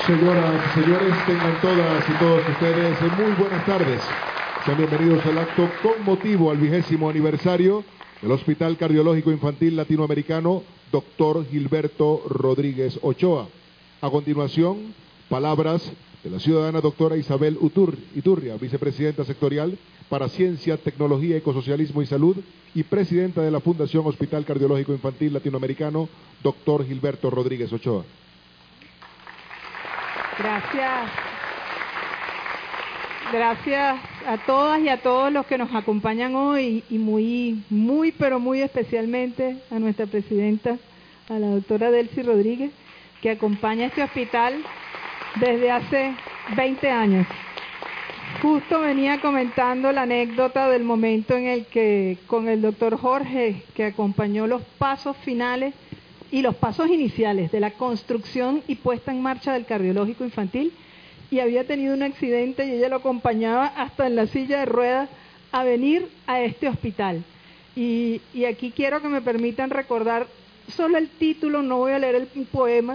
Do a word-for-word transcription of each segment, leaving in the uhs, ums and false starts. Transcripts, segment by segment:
Señoras y señores, tengan todas y todos ustedes muy buenas tardes. Sean bienvenidos al acto con motivo al vigésimo aniversario del Hospital Cardiológico Infantil Latinoamericano doctor Gilberto Rodríguez Ochoa. A continuación, palabras de la ciudadana doctora Isabel Utur, Iturria, vicepresidenta sectorial para Ciencia, Tecnología, Ecosocialismo y Salud y presidenta de la Fundación Hospital Cardiológico Infantil Latinoamericano doctor Gilberto Rodríguez Ochoa. Gracias. Gracias a todas y a todos los que nos acompañan hoy y muy, muy, pero muy especialmente a nuestra presidenta, a la doctora Delcy Rodríguez, que acompaña este hospital desde hace veinte años. Justo venía comentando la anécdota del momento en el que con el doctor Jorge, que acompañó los pasos finales y los pasos iniciales de la construcción y puesta en marcha del cardiológico infantil, y había tenido un accidente y ella lo acompañaba hasta en la silla de ruedas a venir a este hospital. Y, y aquí quiero que me permitan recordar solo el título, no voy a leer el poema,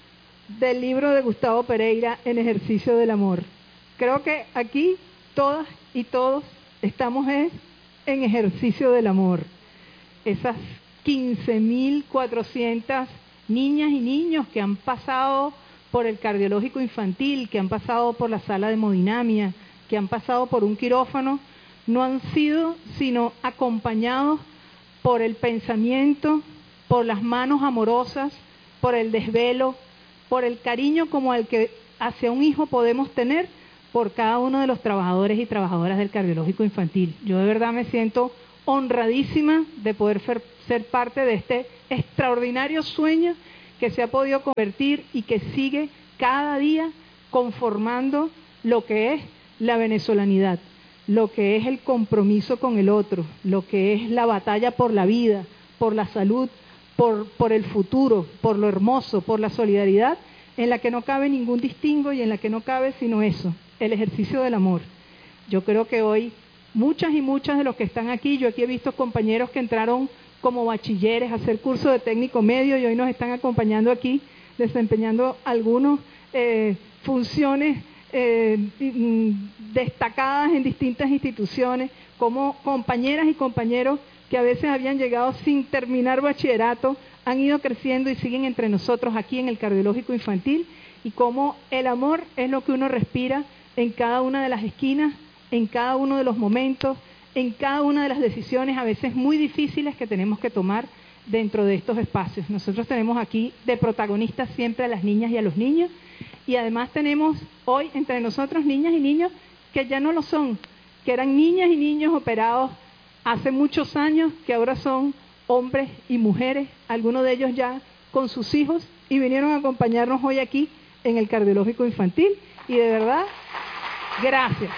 del libro de Gustavo Pereira, En ejercicio del amor. Creo que aquí todas y todos estamos en, en ejercicio del amor. Esas quince mil cuatrocientas niñas y niños que han pasado por el cardiológico infantil, que han pasado por la sala de hemodinamia, que han pasado por un quirófano, no han sido sino acompañados por el pensamiento, por las manos amorosas, por el desvelo, por el cariño como el que hacia un hijo podemos tener por cada uno de los trabajadores y trabajadoras del cardiológico infantil. Yo de verdad me siento honradísima de poder ser, ser parte de este extraordinario sueño que se ha podido convertir y que sigue cada día conformando lo que es la venezolanidad, lo que es el compromiso con el otro, lo que es la batalla por la vida, por la salud, por, por el futuro, por lo hermoso, por la solidaridad, en la que no cabe ningún distingo y en la que no cabe sino eso, el ejercicio del amor. Yo creo que hoy muchas y muchas de los que están aquí, yo aquí he visto compañeros que entraron como bachilleres a hacer curso de técnico medio y hoy nos están acompañando aquí, desempeñando algunas eh, funciones eh, destacadas en distintas instituciones, como compañeras y compañeros que a veces habían llegado sin terminar bachillerato, han ido creciendo y siguen entre nosotros aquí en el cardiológico infantil, y cómo el amor es lo que uno respira en cada una de las esquinas, en cada uno de los momentos, en cada una de las decisiones a veces muy difíciles que tenemos que tomar dentro de estos espacios. Nosotros tenemos aquí de protagonistas siempre a las niñas y a los niños, y además tenemos hoy entre nosotros niñas y niños que ya no lo son, que eran niñas y niños operados hace muchos años, que ahora son hombres y mujeres, algunos de ellos ya con sus hijos, y vinieron a acompañarnos hoy aquí en el cardiológico infantil, y de verdad, gracias.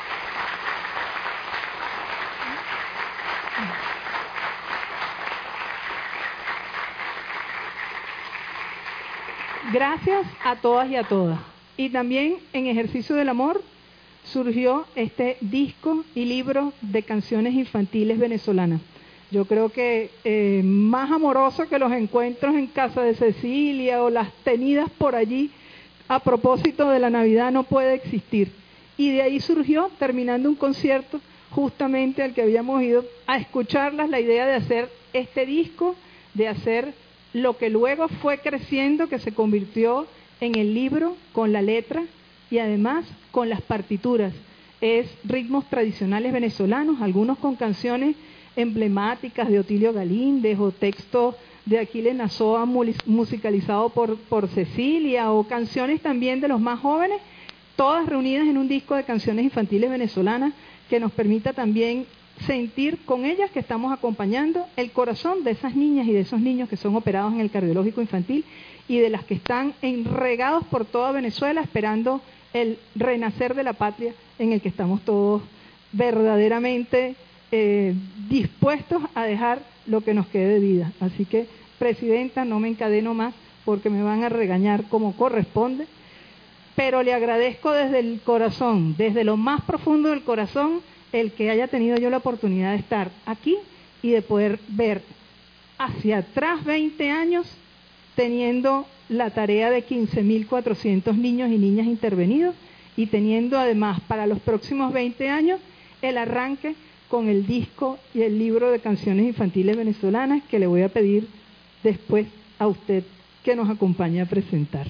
Gracias a todas y a todas. Y también en ejercicio del amor surgió este disco y libro de canciones infantiles venezolanas. Yo creo que eh, más amoroso que los encuentros en casa de Cecilia o las tenidas por allí a propósito de la Navidad no puede existir. Y de ahí surgió, terminando un concierto justamente al que habíamos ido a escucharlas, la idea de hacer este disco, de hacer lo que luego fue creciendo, que se convirtió en el libro con la letra y además con las partituras. Es ritmos tradicionales venezolanos, algunos con canciones emblemáticas de Otilio Galíndez o textos de Aquiles Nazoa musicalizado por, por Cecilia, o canciones también de los más jóvenes, todas reunidas en un disco de canciones infantiles venezolanas que nos permita también sentir con ellas que estamos acompañando el corazón de esas niñas y de esos niños que son operados en el cardiológico infantil y de las que están enregados por toda Venezuela esperando el renacer de la patria en el que estamos todos verdaderamente eh, dispuestos a dejar lo que nos quede de vida. Así que, presidenta, no me encadeno más porque me van a regañar como corresponde, pero le agradezco desde el corazón, desde lo más profundo del corazón, el que haya tenido yo la oportunidad de estar aquí y de poder ver hacia atrás veinte años teniendo la tarea de quince mil cuatrocientos niños y niñas intervenidos y teniendo además para los próximos veinte años el arranque con el disco y el libro de canciones infantiles venezolanas que le voy a pedir después a usted que nos acompañe a presentar.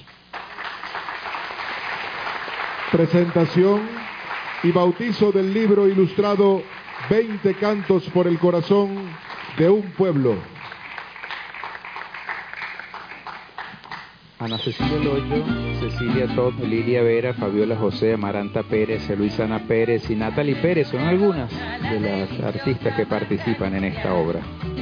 Presentación y bautizo del libro ilustrado veinte cantos por el corazón de un pueblo. Ana Cecilia Loyo, Cecilia Todd, Lilia Vera, Fabiola José, Amaranta Pérez, Luisana Pérez y Natalie Pérez son algunas de las artistas que participan en esta obra.